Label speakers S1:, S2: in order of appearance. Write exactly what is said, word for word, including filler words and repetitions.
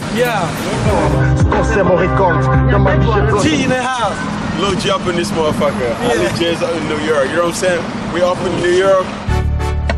S1: Yeah. G in the house.
S2: Little jump in this motherfucker. Yeah. I legit in New York. You know what I'm saying? We off in New York.